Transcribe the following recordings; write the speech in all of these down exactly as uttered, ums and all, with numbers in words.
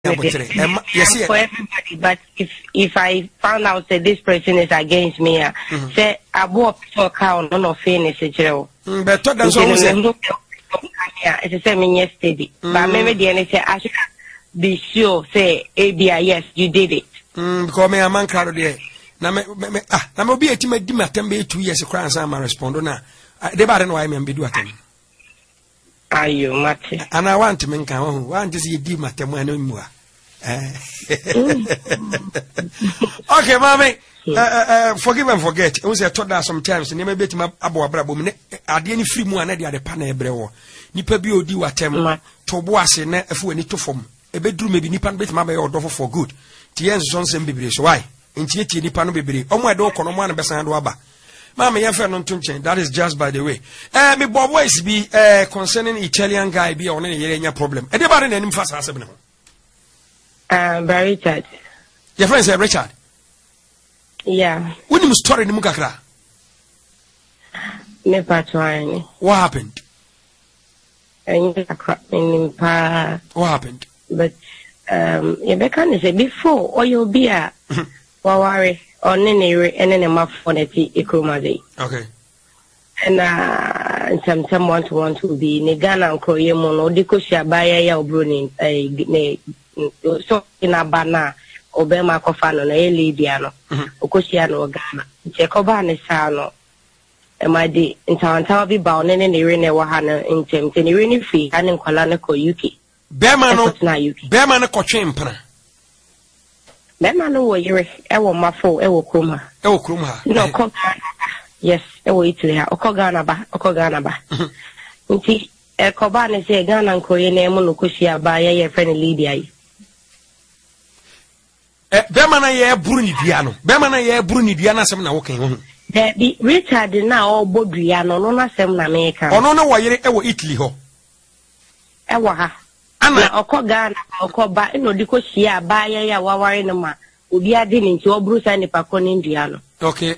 Yes, for everybody, but if if I found out that this person is against me, uh, mm-hmm. say I bought to account no fairness, Joe. But that's what I'm it's the same yesterday. But maybe the N say I should be sure, say A B I, yes, you did it. Because me a man crowd there. Now me ah, now me be a team di matembe two years across and some respond na. They bad no I me be do atem. Are you Mate? And I want to make one want to see di matem no more. Okay, mommy. Uh, uh, forgive and forget. I was told that sometimes. Never bet my abo abrabo. I didn't free more than the other panel brewo. Nipa bi odi watem. Tobo ase na efu ani to form. A bedroom maybe nipa bet my or dofo for good. Tiens son sem bebre. So why? Inti ti nipa no bebre. Omo edo kono mo an besan do aba. Mama ye fe no tunchen. That is just by the way. Eh me bobo is be eh concerning Italian guy be on any nya problem. E dey ba na nim fast asem ne ho. Uh, by Richard. Your friend say Richard. Yeah. When you story ni mukakra. Me patwani. What happened? What happened? But um, you bekan say before or you'll be a wawari or nene and then a map for the ikumazi. Okay. And uh, some someone to want to be Negana and Koyemon or Dikosia Baya or Bruning a so in a bana. Obema kofano na eli biano okosiano Ghana Jacoba ne sano e madi ntawanta bi ba onene ne re ne wa ha no ntem te ne re ne fi ane nkwala ne ko U K bema no bema ne kotwe mpana bema no wo yire e wo mafo e wo kroma e wo kroma ha no ko yes e wo Italy ha okọ Ghana ba okọ Ghana ba nti e ko ba ne se Ghana nkoye na emu no kosia ba ye ye friend Lydia yi Eh, Bemana ye Bruni Diano. Bemana ye Bruni Diana sem na woken ho. The Richard na o Bodriano no na sem na America. Ono no wayere e wo Italy ho. E wo ha. Ana okọ Ghana okọ ba no diko hia ba ye ya waware no ma. Obi ade ni nti obrusa ni pa ko ni Diano. Okay.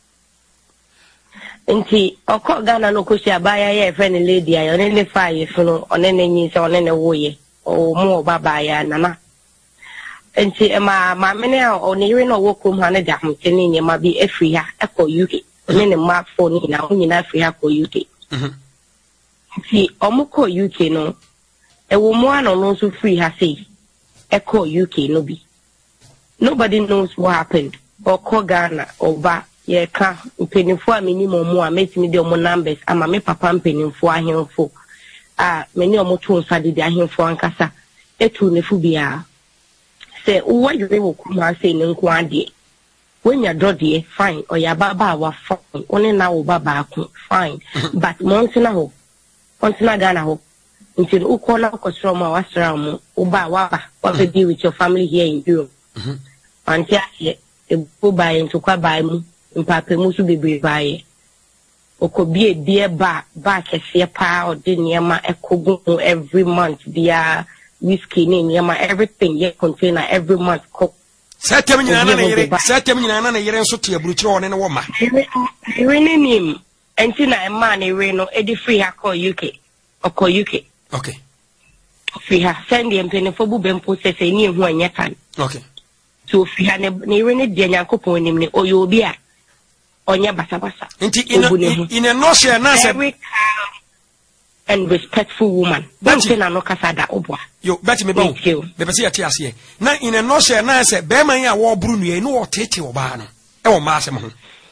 Nti okọ Ghana no ko hia ba ye ya friend lady ayo ne le fa ye funu one ne nyi se one ne wo ye. O mu baba ya nana. Nti ma ma mene o ne yire no wokom ha ne da homtene nye ma bi afri ha ekọ U K ne ne ma fo ni na onyi na afri ha ko U K mhm nti omukọ U K no e wo mu ano no so free ha sei ekọ U K no bi nobody knows what happened okọ Ghana oba ye ka mpenifo a menimo mu a metimi de omo numbers ama me papa mpenifo ahemfo a meni omo to nsa de ahemfo ankasa etu ne fu bia say what you will come say in Kwadi. When you're dodgy, fine, or your baba was fine, only now baba fine. But Montana ho, Montana Ghana ho, until Ukona Kostroma was around Uba Waba, what to do with your family here in Europe. Until a go by into Kwabai, and Papa Musu be by or could be a dear back, back a fair power, dinner, a cogo every month, dear. Whiskey name yama everything ye container every month cook. Set them in an area, set them in an area so to a brutal and a woman. Rene name and Tina and Manny Reno, Eddie Free ha call U K or call U K. Okay. Free ha send them penny for Bubem process a new one yet. Okay. So if you had a Rene Daniel Copo name or you'll be at on your basabasa. In a notion, every and respectful woman. Don't say no kasada obwa. Yo, Betty me bon. The Bessia Tias here. Now in a no share na say Bema ya war Bruni no tete obano. E o masem.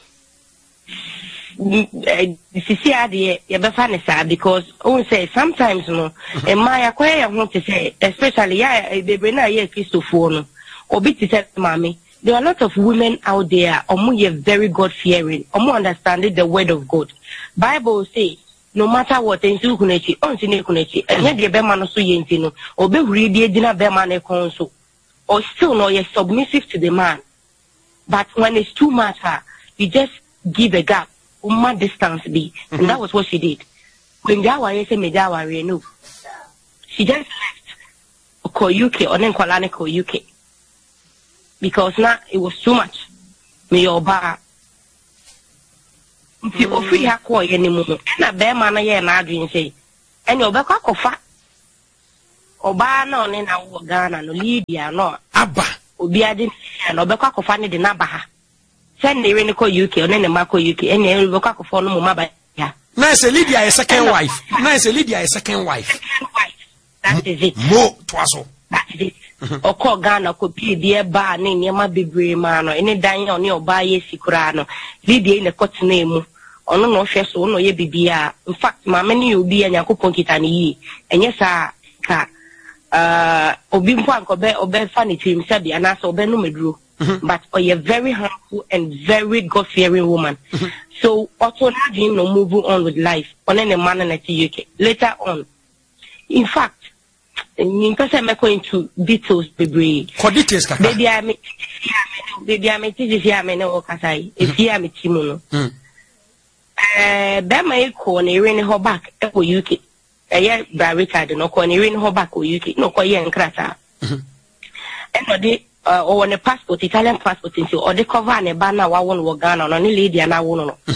Sisi ade ye be fa ne sa because on say sometimes no e ma ya kwa ya ho to say especially ya bebre na ye Christopher no. Obi ti say mami. There are a lot of women out there omo ye very God fearing. Omo understanding the word of God. Bible say no matter what ensi kunechi onsi ne kunechi enye de be ma no so yenti no obehuri de dina be ma ne konso or still no you're submissive to the man but when it's too much you just give a gap umma distance be mm-hmm. And that was what she did when jawa say me jawa no she just left ko U K or then kwala ko U K because now it was too much me oba nti ofri ha ko ye ne mu na be ma na ye na adwin sei ene obekwa kofa oba na one na wo Ghana no Lydia no aba obi ade na obekwa kofa ne de na ba ha send ne ne ko U K one ne ma ko U K ene e obekwa kofa no mo ma ba ya na say Lydia is second wife na say Lydia is second wife that is it mo twaso that is it oko Ghana ko pi bi e ba ne ne ma bebre ma no ene dan one oba ye sikura no Lydia ne kotena emu ono no hwe so no ye bibia in fact ma many obi anyakopon kita ne yi enye sa ka uh obi mpo ankobe obe fa ne tim sabi ana so obe no meduro but oh you very humble and very God fearing woman so auto na dream no move on with life on any man na ti U K later on in fact in person me going to details bebre ko details kaka baby I me baby I me ti fi am na o kasai e fi am ti mu no eh be my ko na ere ne ho back e ko U K eh yeah Bra Richard no ko na ere ne ho back ko U K no ko ye nkrata e no de o won passport Italian passport nti o de cover ne ba na wa won wo Ghana no ne Lydia na wo no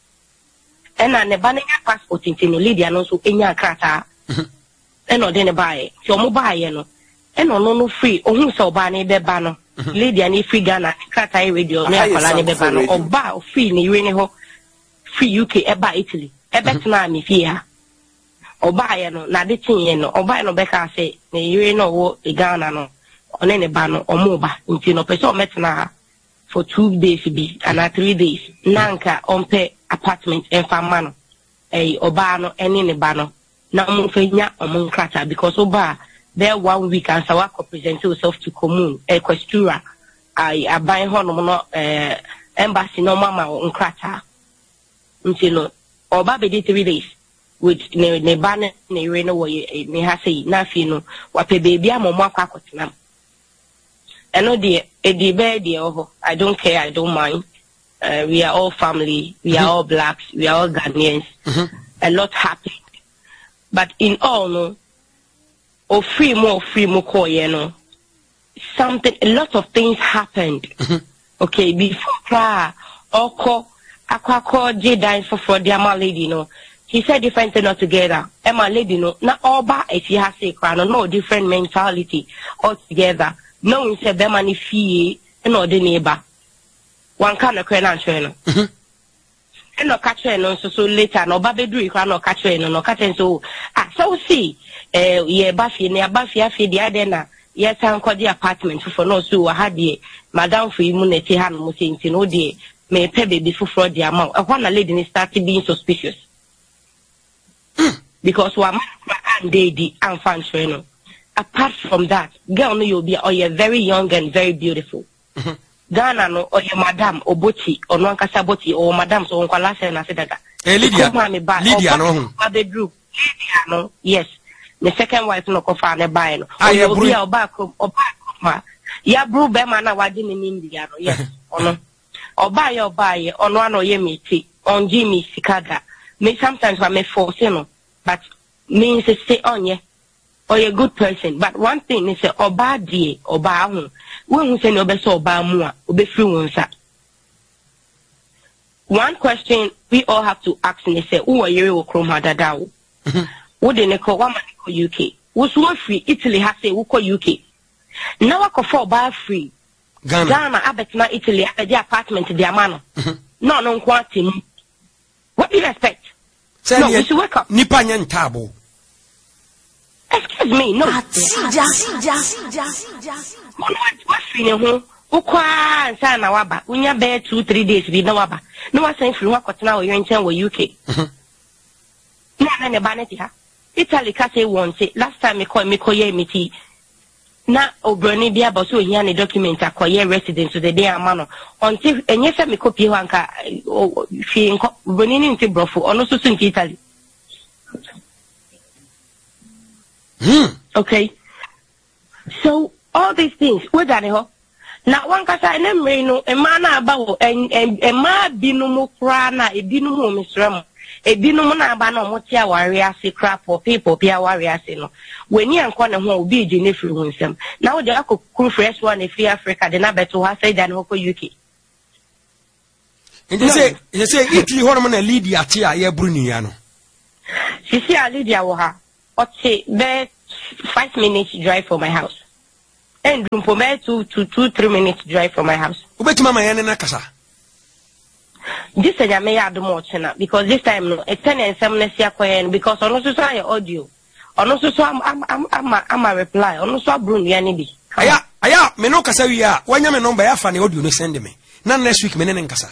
e na ne ba ne passport nti no Lydia no so enya nkrata e no de ne ba e ti o mo ba ye no e no no no free o hu so ba ne be ba no Lydia ni free Ghana nkrata e radio ne akwala ne be ba no o ba o free ne ire ne ho free U K eba Italy ebetna mi fia oba ye no na de tinye no oba no be ka se ne yire no wo Ghana no one ne ba no omoba nti no pese o metna for two days bi and three days nanka onpe apartment en fama no eh oba no ene ne ba no na mo fenya omo nkrata because oba there one week and sawa ko present yourself to commune equestura I aban ho no no eh embassy no mama nkrata nti no oba be three days with ne ne ba ne ire no wo ne ha sei na fi no wa pe baby amomo akwa akotena eno de edi be de oho I don't care I don't mind uh, we are all family we mm-hmm. are all blacks we are all Ghanaians mm-hmm. a lot happened but in all no o free more free more ko you know something a lot of things happened mm-hmm. okay before pra oko Aqua J dying for for the Ama lady, no. He said different thing altogether. Emma lady, no. Not all ba if he has a crown, no different mentality altogether. No one said them any fee and no the neighbor. One kind of crown and trainer. And no catch no so so later, no baby do crown no catch no no catch so ah so see eh yeah Buffy near Buffy afi the adena. Yes, I'm called the apartment for no so I had the madam for immunity hand mo saying no day. Me pay baby for fraud the amount. I want a lady started being suspicious. Mm. Because one man lady and fan apart from that, girl no you'll be or you're very young and very beautiful. Mm-hmm. Ghana no or your madam or boti or non casaboti or madam so on last and I said that. Hey Lydia, Lydia no. Lydia no. Yes. The second wife no kofa ne buy no. Or you'll be or back or back. Ya bro be man na wadi in India no. Yes. Or no. Or buy or buy on one or ye me tea on Jimmy Sikaga. Me sometimes I may force you know, but means to stay on ye or you're a good person. But one thing is or bad day or bad when we say no best or bad more or be free one question we all have to ask and say, who are you or Chroma Dadao? Wouldn't they call one man call U K? Who's one free Italy has say who call U K? Now I call for buy free. Ghana, Ghana, Abetna, Italy, the apartment, the amano. No, no, quantity. What do you expect? Say, no, we should wake up. Nipanyan tabo. Excuse me, no. What's feeling home? Ukwa and Sana Waba. When you're there two, three days, we know Waba. No one saying from what now you're in town with U K. No, no, no, Banetta. Italy, Casse won't say. Last time we call me Koye Miti. Na obroni bia bo so hia ne document akoye residence to the day amano until enye se me copy wanka fi nko obroni ni nti brofo ono so so nti Italy. Hmm. Okay. So all these things we done ho na wanka sa na mre no e ma na aba wo e ma binu mu kra na e binu mu misrem e binu mu na aba na omote aware ase crap for people pia aware ase no when you anko ne ho obi edi ne firi ho nsem na wo de akokuru fresh one e free Africa de na beto ha say dan ho ko U K inde say you say Italy ho no na Lydia tia ya bruni ya no sisi a Lydia wo ha o che be five minutes drive from my house. And for me two to two three minutes drive from my house. Ubeti mama yene na kasa. This is a me do more channel because this time no it's ten and seven next because on also say audio. On also so I'm I'm I'm I'm a reply. On also Bruno yani bi. Aya aya me no kasa wi a wanya me number ya fa ne audio no send me. Na next week me ne nkasa.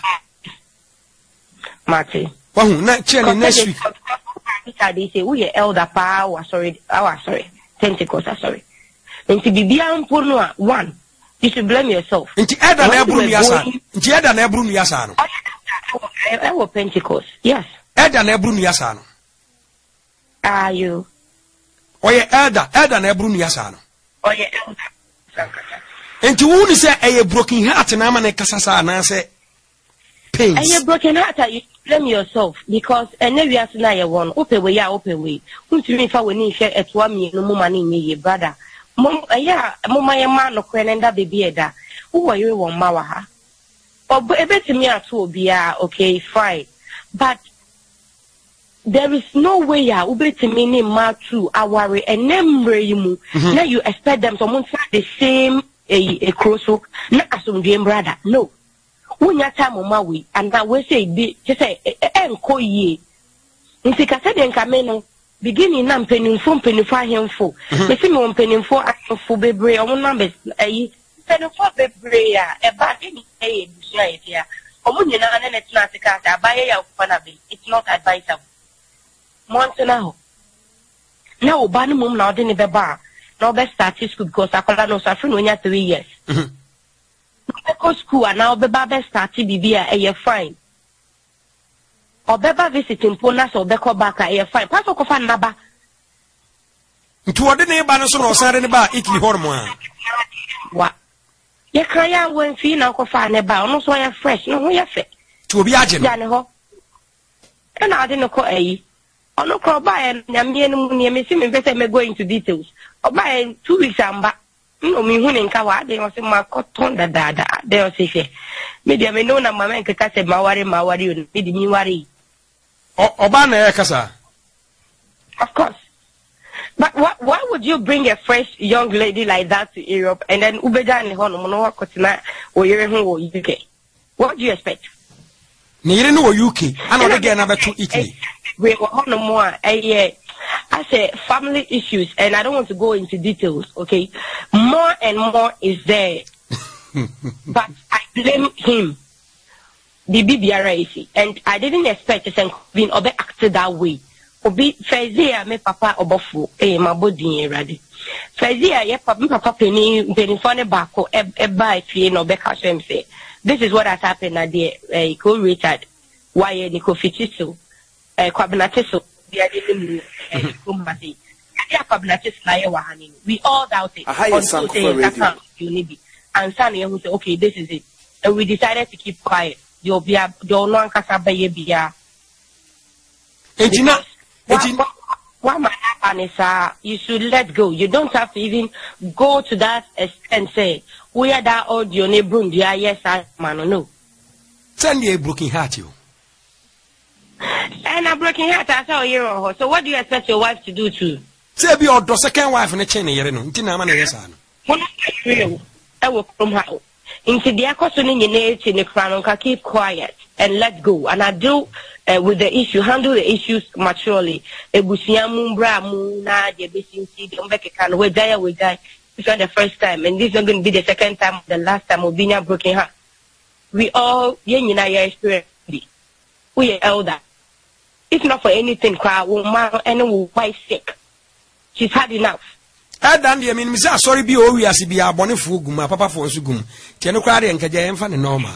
Mate. Wahu na chele next week. They say we elder power sorry oh sorry tentacles sorry. Nti bibia mpo no a one you should blame yourself. Nti elder na ebru ya sa. Nti elder na ebru ya sa no. I will Pentecost. Yes. Elder na ebru ya sa no. Are you? Oye elder elder na ebru ya sa no. Oye elder. Nti wo ni say e broken heart na ma na kasa sa na say pains. And you broken heart, you blame yourself because and then we are na you one open way ya open way. Untimi fa we ni hwe etwa mi no mama ni ye brother. Mom ya mama ye ma no kwenenda baby eda. Wo ye won ma wa ha. Obo ebetimi ato obi a okay fine. But there is no way ya ubetimi ni ma too aware enemre yimu. Now you expect them to move the same a crosso na asumdwe brother. No. Unya time ma we and that we say be just say enko ye nti ka se den ka me no beginning na mpenimfo mpenimfo ahemfo me se me mpenimfo ahemfo bebre omo na be ayi mpenimfo bebre ya e ba de ni e busu ya tia omo nyina na na tina tika ta abaye ya okufa na be it's not advisable montana ho na oba ni mum na ode ni be ba na obe start school because akola no safri no nya three years go school and now beba started bibia e fine obeba visiting pona so be ko back e fine pass ko fa naba ntu ode ne ba no so no sare ne ba Italy hormo a wa ye kaya wen fi na ko fa ne ba no so ya fresh no ya fe tu obi age no ya ne ho e na ade no ko ayi ono ko ba e nyame no mu ne me si me pese me go into details oba e two weeks amba no mi hu nka wa de o se ma koton da da da de o se fe me dia me no na mama nka ka se ma ware ma ware o me di mi ware oba na e kasa of course but why, why would you bring a fresh young lady like that to Europe and then ubeja ne ho no no kotina o yere hu wo U K? What do you expect? Ne yere no wo U K ana o de na beto Italy we ho no more eh I say family issues, and I don't want to go into details, okay? More and more is there. But I blame him. The B B R A C. And I didn't expect to being obe acted that way. Obi Fezia me papa obofu eh my body ready. Fezia ye papa papa penny penny funny bako e buy fee no be cash him say. This is what has happened at the uh, co Richard. Why Nico Fichiso uh Kwabnatiso. We all doubt it. Until say you need it. And Sunny who say, okay, this is it. And we decided to keep quiet. You'll be a you'll not casabe be a what might happen is uh you should let go. You don't have to even go to that and say, we are that audio neighbor, yes, I man no. Send you a broken heart you. And I'm breaking heart as a year or so. What do you expect your wife to do to? Say be your second wife in a chain here no. Ntina man yes ano. I will from her. Into the question in your nature in the crown keep quiet and let go. And I do uh, with the issue, handle the issues maturely. Ebusia mumbra mu na de besin si de mbeke kan we die we die. It's not the first time and this is not going to be the second time, the last time we'll be near broken heart. We all yen in our experience. We are elder. If not for anything, cry woman and will quite sick. She's had enough. I done the I mean, Miss sorry be oh, we are be a bonny fugum, my papa for Sugum. Tiano Crady and Kaja and normal.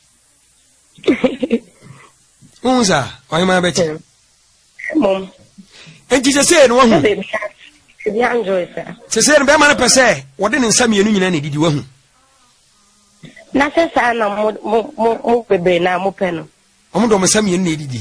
Unza, why am I better? Mom. And Jesus said, one the Android, sir. She said, Bama per se, what didn't some union any did you want? Nothing, sir, no more baby now, more pen. I'm not some needed.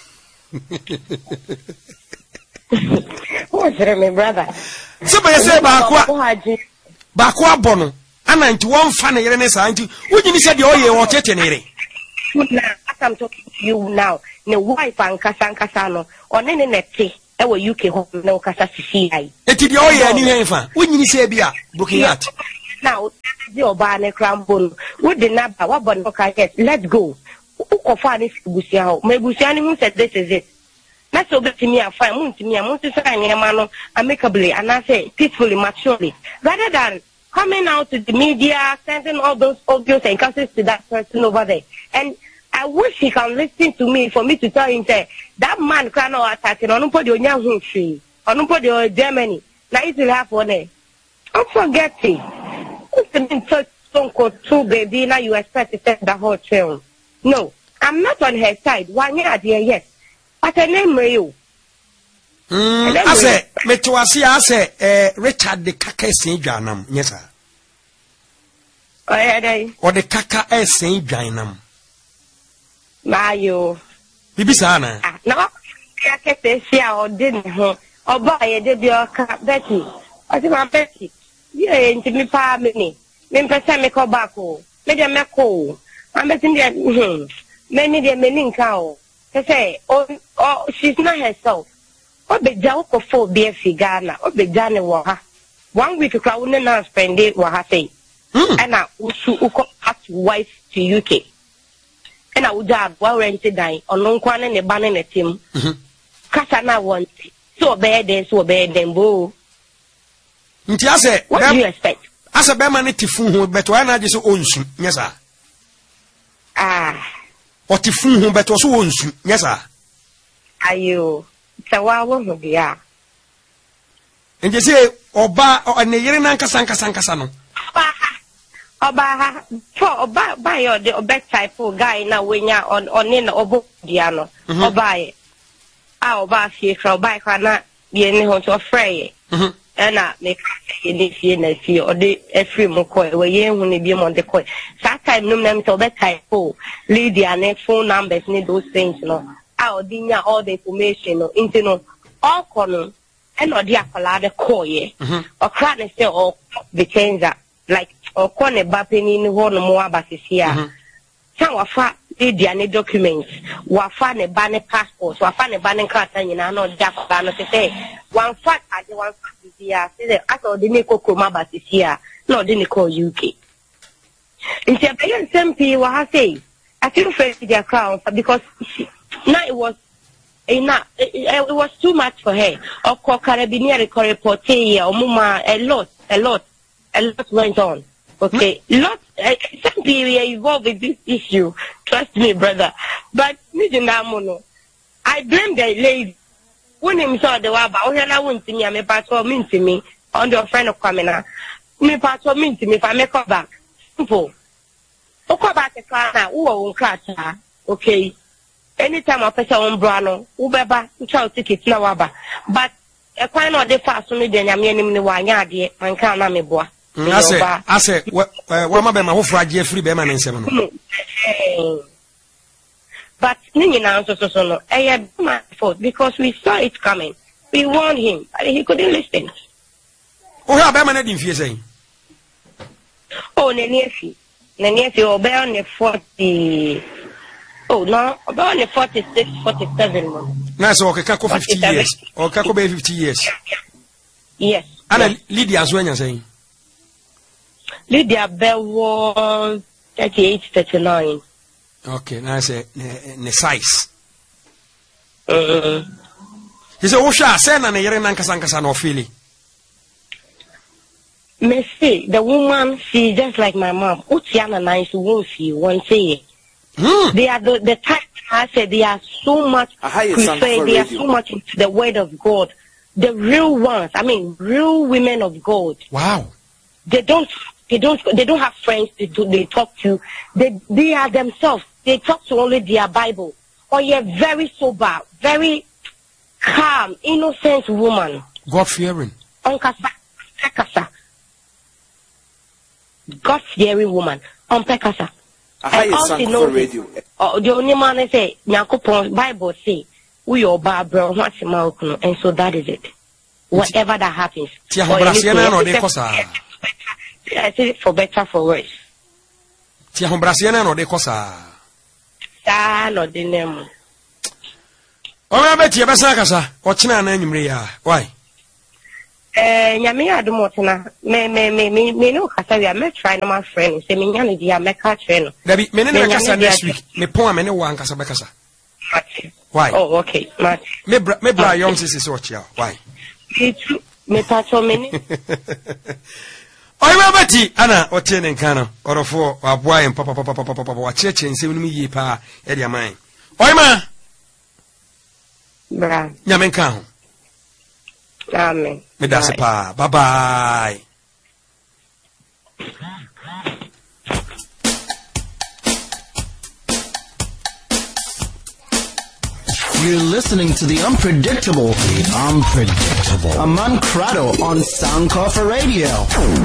What's it, my brother? Somebody say Bakwa Bakwa Bono. And I'm to one funny renaissance. Would you say the oil or tetanere? I'm talking to you now. The wife and Casan Casano or any neti. ewo U K ho na okasa C I eti de oye ni henfa wonyini se bia broken heart now the oba ne crambon with the number what bon okay let's go ukofa ni busia ho me busia ni hu said this is it na so be me afan mu ntimi am nti say nyema no amicably and I say peacefully maturely rather than coming out to the media sending all those audios and cases to that person over there. And I wish he can listen to me for me to tell him say that man cannot attack on put your young history on put your Germany now it will happen there. I'm forgetting it's such song called two baby now you expect to set the whole trail. No, I'm not on her side. One year dear yes. But her name you. Mm, I say, me to asi I say, eh, Richard the Kaka Saint Janam, yes sir. Oh yeah, or the Kaka Saint Janam. Mayo. Bibi sana. Ah, no. I kept this year or didn't her. Or buy a debut or Betty. I think I'm Betty. Yeah, into me pa mini. Me person me call back. Me dem me call. I'm betting there. Many de meaning cow. They say, oh, oh, she's not herself. Obeja ukofo be figana obeja ne wo ha one week kwa wona na spend it wo ha say na usu uko at wife to U K na uja wa rent dan ono nkwa ne ne ba ne ne tim kasa na want so be den so be den bo nti ase what do you expect ase be man tifu hu beto na age so onsu nyesa ah o tifu hu beto so onsu nyesa ayo sawa wo ho dia nje se oba ne yere na nkasa nkasa nkasa no oba oba for oba ba yo the oba type guy na wenya on on na obo dia no oba ye a oba fie kra oba kra na ye ne ho to frey mhm na me ka ye ne fie na fie o de efri mo ko we ye hu ne bi mo de ko that time no na me to oba type Lydia ne phone numbers ne those things no Dinya all the information no into no all corner and or dia kola de koye or cry and say or the changer like or corner bapping in one more basisia. Some of fa Lydia ne documents, wafa ne banner passports, wafa ne banning card and you know not jack banner to say one fact at the one fact here, say that I saw the Nico Coma basisia, no didn't call U K. In Japan, some people I say I feel afraid to their crown because she no, it was enough. It, it, it was too much for her. Or carabinieri reporte or muma a lot, a lot, a lot went on. Okay, mm. lot. Uh, some people are involved with this issue. Trust me, brother. But I blame the lady. When him saw the waba, oh, I won't see me. I may pass or mean to me on the friend of Kamina. Me pass or mean to me if I make her back. Simple. Okay, back the car now. Who won't catch her? Okay. Anytime I press on Brano, Ubeba, child tickets now, but a quite not the fast to me, then I'm in the one yard, and can't me boy. I say, I say, what my bema who fragile free beman and seven. But Nini answers so no, I had my fault because we saw it coming. We warned him, but he couldn't listen. Oh, how Beman didn't feel saying? Oh, Nenesi, Nenesi, or bear on the forty. Oh no, about the forty-six, forty-seven. Nice, okay, Kako fifty years. Or Kako be fifty years. Yes. And Lydia as well, you're saying? Lydia Bell was thirty-eight, thirty-nine. Okay, now I say, the size. Uh, he said, Osha, send an Yerenan Kasankasan or Philly. Me see, the woman, she's just like my mom. Utiana nice, won't see, won't say. Mm. They are the, the type I said they are so much prefer, they are so much into the word of God. The real ones, I mean real women of God. Wow. They don't they don't they don't have friends to do, they talk to. They they are themselves. They talk to only their Bible. Or you're very sober, very calm, innocent woman. God fearing. Onkasa Pekasa. God fearing woman. On Pekasa. I also know radio. Oh, the only man I say, Nyakopon Bible say, we are Barbara, what's your mouth, and so that is it. Whatever that happens. I say for better, for worse. Tia Brasiana no de cosa. Ah, no, the name. Ora beti e besa kasa. Ochina na anwumre ya. Why? Eh, nyame adumo tena. Me me me me me no kasa we me try no my friend. Se me nyane dia me ka try no. Dabi, me ne kasa next week. Me pon me ne wa kasa be kasa. Why? Oh, okay. Match. Me bra me bra young sis is what ya. Why? Me too. Me touch on me. Ora beti ana otie ne nkan no. Orofo aboa en papa papa papa papa wa cheche nsem no yi pa e dia man. Oima. Bra. Nyame nkan ho. Amen. Me da se pa. Bye bye. You're listening to the unpredictable, the unpredictable Aman Crado on Soundcore for Radio.